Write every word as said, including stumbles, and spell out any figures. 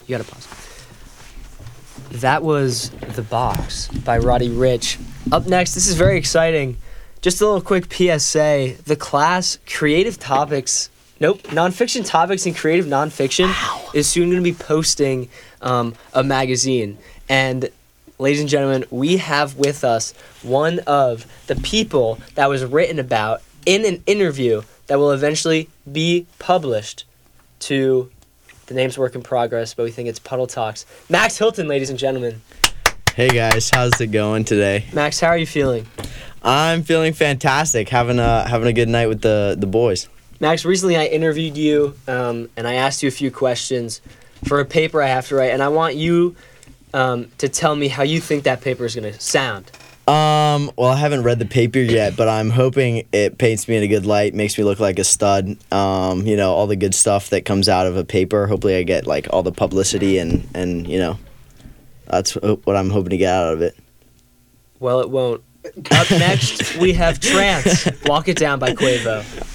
You gotta pause. That was The Box by Roddy Ricch. Up next, this is very exciting. Just a little quick P S A. The class Creative Topics, nope, Nonfiction Topics and Creative Nonfiction wow. is soon going to be posting um, a magazine. And ladies and gentlemen, we have with us one of the people that was written about in an interview that will eventually be published to the name's work in progress, but we think it's Puddle Talks. Max Hilton, ladies and gentlemen. Hey guys, how's it going today? Max, how are you feeling? I'm feeling fantastic, having a having a good night with the, the boys. Max, recently I interviewed you, um, and I asked you a few questions for a paper I have to write, and I want you um, to tell me how you think that paper is going to sound. Um, well, I haven't read the paper yet, but I'm hoping it paints me in a good light, makes me look like a stud. Um, you know, all the good stuff that comes out of a paper. Hopefully I get, like, all the publicity and, and you know, that's what I'm hoping to get out of it. Well, it won't. Up next, we have Trance, Walk It Down by Quavo.